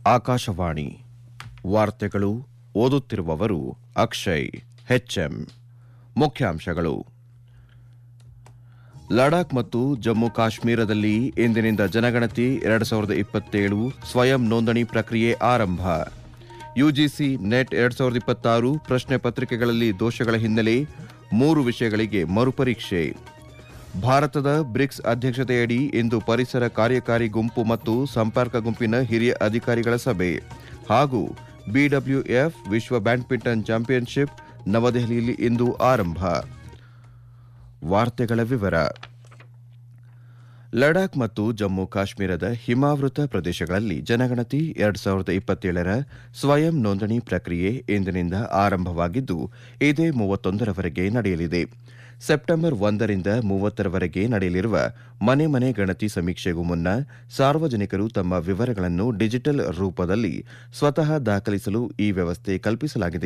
ಆಕಾಶವಾಣಿ ವಾರ್ತೆಗಳು ಓದುತ್ತಿರುವವರು ಅಕ್ಷಯ್ ಹೆಚ್ಎಂ. ಮುಖ್ಯಾಂಶಗಳು. ಲಡಾಖ್ ಮತ್ತು ಜಮ್ಮು ಕಾಶ್ಮೀರದಲ್ಲಿ ಇಂದಿನಿಂದ ಜನಗಣತಿ 2027 ಸ್ವಯಂ ನೋಂದಣಿ ಪ್ರಕ್ರಿಯೆ ಆರಂಭ. ಯುಜಿಸಿ ನೆಟ್ 2026 ಪ್ರಶ್ನೆ ಪತ್ರಿಕೆಗಳಲ್ಲಿ ದೋಷಗಳ ಹಿನ್ನೆಲೆ 3 ವಿಷಯಗಳಿಗೆ ಮರುಪರೀಕ್ಷೆ. ಭಾರತದ ಬ್ರಿಕ್ಸ್ ಅಧ್ಯಕ್ಷತೆಯಡಿ ಇಂದು ಪರಿಸರ ಕಾರ್ಯಕಾರಿ ಗುಂಪು ಮತ್ತು ಸಂಪರ್ಕ ಗುಂಪಿನ ಹಿರಿಯ ಅಧಿಕಾರಿಗಳ ಸಭೆ ಹಾಗೂ ಬಿಡಬ್ಲ್ಯೂಎಫ್ ವಿಶ್ವ ಬ್ಯಾಡ್ಮಿಂಟನ್ ಚಾಂಪಿಯನ್ಶಿಪ್ ನವದೆಹಲಿಯಲ್ಲಿ ಇಂದು ಆರಂಭ. ವಾರ್ತೆಗಳ ವಿವರ. ಲಡಾಖ್ ಮತ್ತು ಜಮ್ಮು ಕಾಶ್ಮೀರದ ಹಿಮಾವೃತ ಪ್ರದೇಶಗಳಲ್ಲಿ ಜನಗಣತಿ 2027ರ ಸ್ವಯಂ ನೋಂದಣಿ ಪ್ರಕ್ರಿಯೆ ಇಂದಿನಿಂದ ಆರಂಭವಾಗಿದ್ದು ಇದೇ 31ರವರೆಗೆ ನಡೆಯಲಿದೆ. ಸೆಪ್ಟೆಂಬರ್ 1ರಿಂದ 30ರವರೆಗೆ ನಡೆಯಲಿರುವ ಮನೆ ಮನೆ ಗಣತಿ ಸಮೀಕ್ಷೆಗೂ ಮುನ್ನ ಸಾರ್ವಜನಿಕರು ತಮ್ಮ ವಿವರಗಳನ್ನು ಡಿಜಿಟಲ್ ರೂಪದಲ್ಲಿ ಸ್ವತಃ ದಾಖಲಿಸಲು ಈ ವ್ಯವಸ್ಥೆ ಕಲ್ಪಿಸಲಾಗಿದೆ